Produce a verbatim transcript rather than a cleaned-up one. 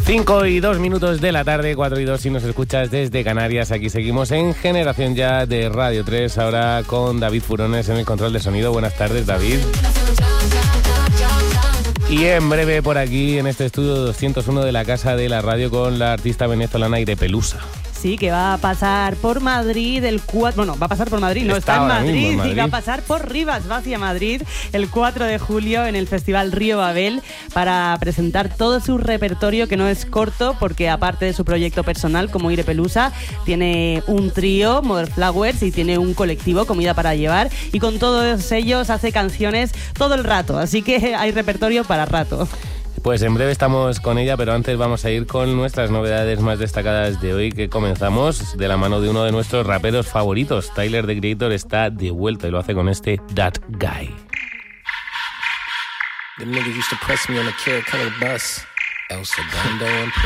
cinco y dos minutos de la tarde, cuatro y dos si nos escuchas desde Canarias. Aquí seguimos en Generación Ya de Radio tres, ahora con David Furones en el control de sonido. Buenas tardes, David. Y en breve por aquí en este estudio doscientos uno de la Casa de la Radio con la artista venezolana Ire Pelusa. Sí, que va a pasar por Madrid el cuatro... Bueno, va a pasar por Madrid, no está, está en, Madrid, en Madrid, y va a pasar por Rivas, va hacia Madrid el cuatro de julio en el Festival Río Babel para presentar todo su repertorio, que no es corto, porque aparte de su proyecto personal como Ire Pelusa, tiene un trío, Mother Flowers, y tiene un colectivo, Comida para Llevar, y con todos ellos hace canciones todo el rato, así que hay repertorio para rato. Pues en breve estamos con ella, pero antes vamos a ir con nuestras novedades más destacadas de hoy, que comenzamos de la mano de uno de nuestros raperos favoritos. Tyler, The Creator, está de vuelta y lo hace con este That Guy. The niggas used to press me on the Carrot Color bus. El Segundo